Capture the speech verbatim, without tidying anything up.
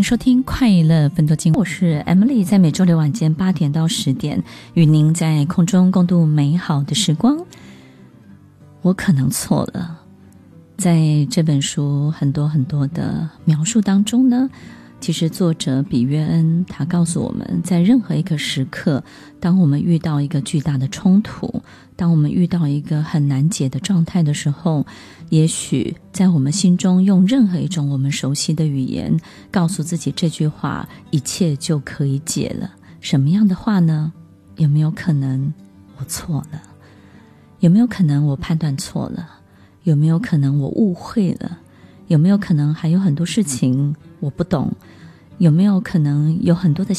收听快乐分多金，我是 Emily， 在每周六晚间八点到十点，与您在空中共度美好的时光。我可能错了，在这本书很多很多的描述当中呢，其实作者比约恩他告诉我们，在任何一个时刻，当我们遇到一个巨大的冲突，当我们遇到一个很难解的状态的时候，也许在我们心中用任何一种我们熟悉的语言告诉自己这句话，一切就可以解了。什么样的话呢？有没有可能我错了？有没有可能我判断错了？有没有可能我误会了？有没有可能还有很多事情我不懂？有没有可能有很多的